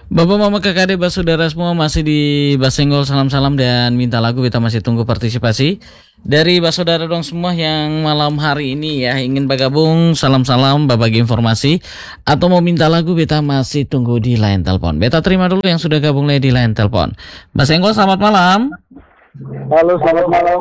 Bapak Mama kakak adik saudara semua masih di Basenggol salam-salam dan minta lagu, kita masih tunggu partisipasi dari saudara dong semua yang malam hari ini ya ingin bergabung salam-salam berbagi informasi atau mau minta lagu, beta masih tunggu di line telepon. Beta terima dulu yang sudah gabung di line telepon. Basenggol selamat malam. Halo, selamat malam.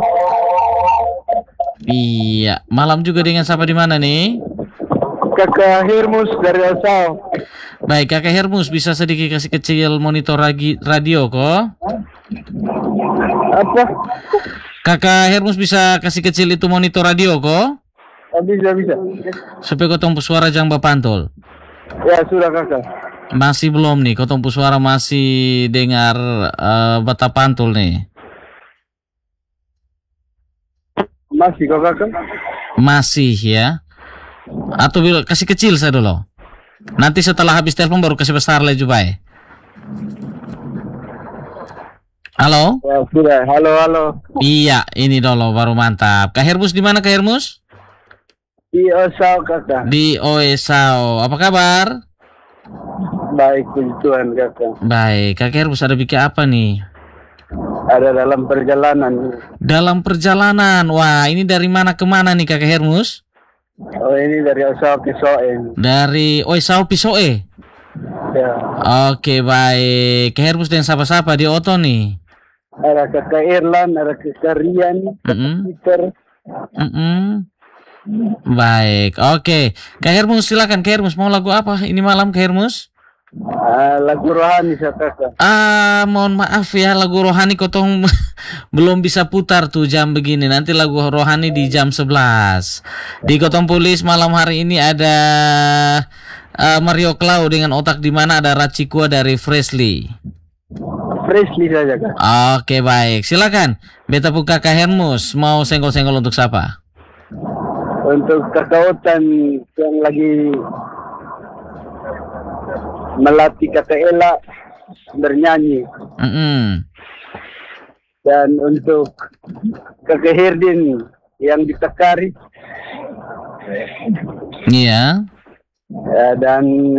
Iya, malam juga dengan siapa di mana nih? Kakak Hermus dari Osao. Baik, Kakak Hermus bisa sedikit kasih kecil monitor radio kok? Apa? Kakak Hermus bisa kasih kecil itu monitor radio kok? Bisa. Supaya kotong suara jangan berpantul. Ya sudah kakak. Masih belum nih, kotong suara masih dengar bata pantul nih. Masih kok kakak? Masih ya. Atau kasih kecil saya dulu. Nanti setelah habis telepon baru kasih besar lagi Jubai. Halo? Ya sudah, halo. Iya, ini dulu baru mantap. Kak Hermus di mana Kak Hermus? Di Osao kakak. Di Oesao. Apa kabar? Baik, puji Tuhan kakak. Baik, Kak Hermus ada bikin apa nih? Ada dalam perjalanan. Dalam perjalanan. Wah, ini dari mana ke mana nih Kak Hermus? Oh, ini dari Osao ke Soen. Dari Oesao Pisoe. Ya. Oke, baik. Kak Hermus dan siapa-siapa di Oto nih? Ada kakak Irlan, ada kakak Rian, Peter. Baik, oke. Kak Hermus silakan. Kak Hermus mau lagu apa ini malam Kak Hermus? Lagu rohani kakak. Mohon maaf ya, lagu rohani kotong belum bisa putar tuh jam begini. Nanti lagu rohani di jam 11. Di Kotong Pulis malam hari ini ada Mario Clau dengan Otak di Mana, ada Racikua dari Freshly saja kak. Oke, baik. Silakan. Beta buka Kak Hermus. Mau senggol-senggol untuk siapa? Untuk kakak Otan yang lagi melatih kakak Ella bernyanyi. Dan untuk kakak Herdin yang ditekari. Iya. Dan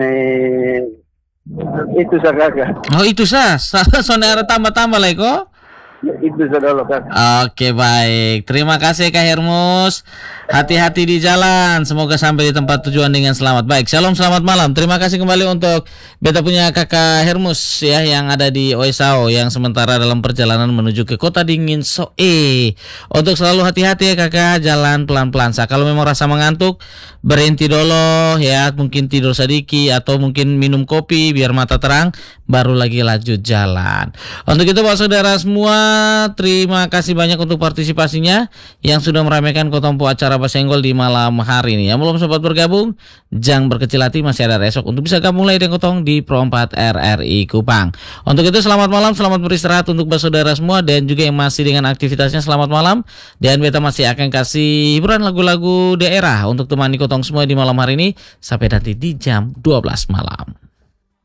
itu kakak. Oh, itu saudara tambah-tambah lah kok. Itu saudara kakak. Oke, baik. Terima kasih Kak Hermus. Hati-hati di jalan. Semoga sampai di tempat tujuan dengan selamat. Baik, shalom, selamat malam. Terima kasih kembali untuk beta punya Kakak Hermus ya yang ada di Oesao yang sementara dalam perjalanan menuju ke kota dingin Soe. Untuk selalu hati-hati ya Kakak, jalan pelan-pelan. Kalau memang rasa mengantuk, berhenti dulu ya, mungkin tidur sedikit atau mungkin minum kopi biar mata terang, baru lagi lanjut jalan. Untuk itu Pak Saudara semua, terima kasih banyak untuk partisipasinya yang sudah meramaikan Kotompo acara Basenggol di malam hari ini. Yang belum sempat bergabung, jangan berkecil hati, masih ada esok untuk bisa gabung lagi dengan Kotong di Pro 4 RRI Kupang. Untuk itu selamat malam, selamat beristirahat untuk saudara semua, dan juga yang masih dengan aktivitasnya selamat malam. Dan beta masih akan kasih hiburan lagu-lagu daerah untuk temani Kotong semua di malam hari ini sampai nanti di jam 12 malam.